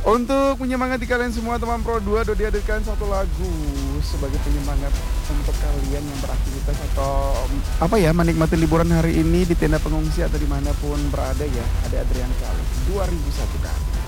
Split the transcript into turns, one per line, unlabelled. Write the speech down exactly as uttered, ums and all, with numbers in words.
Untuk menyemangati kalian semua teman Pro dua, Dodi hadirkan satu lagu sebagai penyemangat untuk kalian yang beraktivitas atau apa ya, menikmati liburan hari ini di tenda pengungsi atau dimanapun berada ya. Ada Adrian Kali dua ribu satu kali.